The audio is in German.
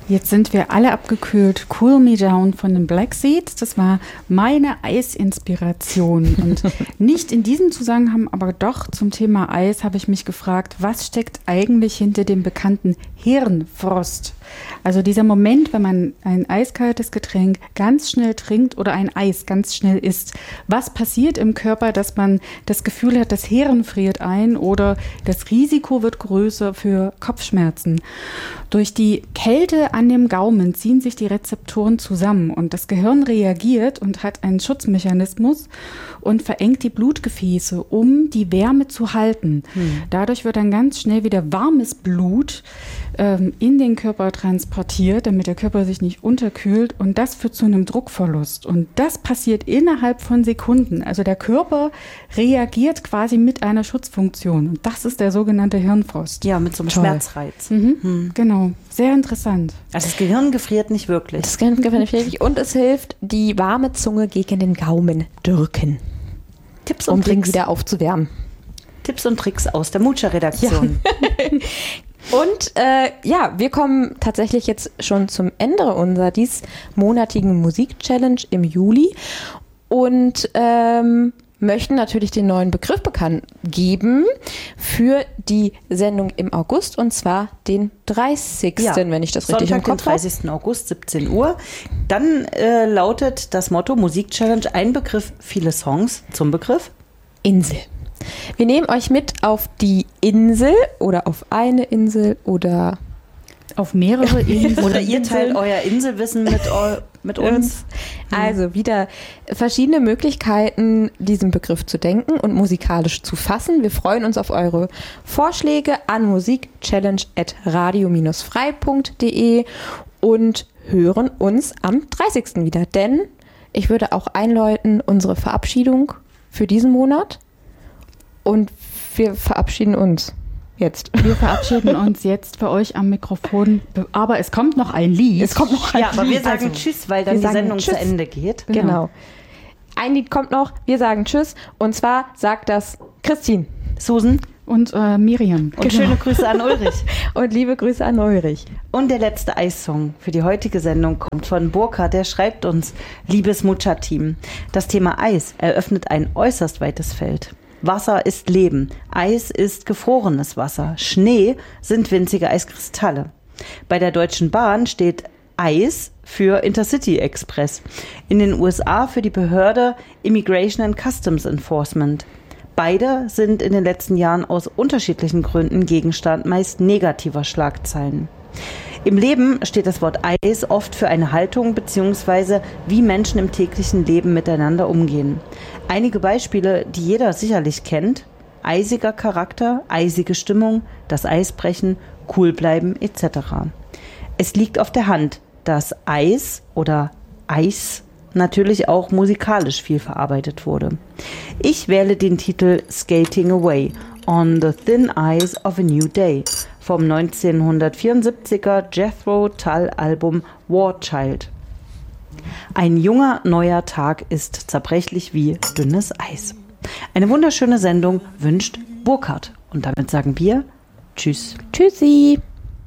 Jetzt sind wir alle abgekühlt. Cool Me Down von den Black Seeds. Das war meine Eisinspiration. Und nicht in diesem Zusammenhang, aber doch zum Thema Eis habe ich mich gefragt, was steckt eigentlich hinter dem bekannten Hirnfrost? Also dieser Moment, wenn man ein eiskaltes Getränk ganz schnell trinkt oder ein Eis ganz schnell isst. Was passiert im Körper, dass man das Gefühl hat, das Hirn friert ein oder das Risiko wird größer für Kopfschmerzen? Durch die Kälte an dem Gaumen ziehen sich die Rezeptoren zusammen und das Gehirn reagiert und hat einen Schutzmechanismus und verengt die Blutgefäße, um die Wärme zu halten. Dadurch wird dann ganz schnell wieder warmes Blut in den Körper transportiert, damit der Körper sich nicht unterkühlt und das führt zu einem Druckverlust. Und das passiert innerhalb von Sekunden. Also der Körper reagiert quasi mit einer Schutzfunktion und das ist der sogenannte Hirnfrost. Ja, mit so einem Schmerzreiz. Genau, sehr interessant. Also das Gehirn gefriert nicht wirklich. Das Gehirn gefriert nicht wirklich und es hilft, die warme Zunge gegen den Gaumen drücken. Tipps und Tricks wieder aufzuwärmen. Tipps und Tricks aus der Mucha-Redaktion. Ja. Und wir kommen tatsächlich jetzt schon zum Ende unserer diesmonatigen Musik-Challenge im Juli und möchten natürlich den neuen Begriff bekannt geben für die Sendung im August und zwar den 30. wenn ich das richtig im Kopf habe. Sonntag, den 30. August, 17 Uhr. Dann lautet das Motto Musik-Challenge, ein Begriff, viele Songs zum Begriff Insel. Wir nehmen euch mit auf die Insel oder auf eine Insel oder auf mehrere Inseln. Oder ihr teilt euer Inselwissen mit uns. Also wieder verschiedene Möglichkeiten, diesen Begriff zu denken und musikalisch zu fassen. Wir freuen uns auf eure Vorschläge an musikchallenge@radio-frei.de und hören uns am 30. wieder. Denn ich würde auch einläuten unsere Verabschiedung für diesen Monat. Und wir verabschieden uns jetzt. Wir verabschieden uns jetzt für euch am Mikrofon. Aber es kommt noch ein Lied. Aber wir sagen Tschüss, weil dann die Sendung zu Ende geht. Genau. Ein Lied kommt noch. Wir sagen Tschüss. Und zwar sagt das Christine, Susan und Miriam. Und schöne Grüße an Ulrich. Und liebe Grüße an Ulrich. Und der letzte Eissong für die heutige Sendung kommt von Burkhard. Der schreibt uns, liebes Mucha-Team, das Thema Eis eröffnet ein äußerst weites Feld. Wasser ist Leben, Eis ist gefrorenes Wasser, Schnee sind winzige Eiskristalle. Bei der Deutschen Bahn steht Eis für Intercity Express, in den USA für die Behörde Immigration and Customs Enforcement. Beide sind in den letzten Jahren aus unterschiedlichen Gründen Gegenstand meist negativer Schlagzeilen. Im Leben steht das Wort Eis oft für eine Haltung bzw. wie Menschen im täglichen Leben miteinander umgehen. Einige Beispiele, die jeder sicherlich kennt: eisiger Charakter, eisige Stimmung, das Eisbrechen, cool bleiben etc. Es liegt auf der Hand, dass Eis oder Eis natürlich auch musikalisch viel verarbeitet wurde. Ich wähle den Titel Skating Away on the Thin Ice of a New Day vom 1974er Jethro Tull-Album War Child. Ein junger, neuer Tag ist zerbrechlich wie dünnes Eis. Eine wunderschöne Sendung wünscht Burkhard. Und damit sagen wir Tschüss. Tschüssi.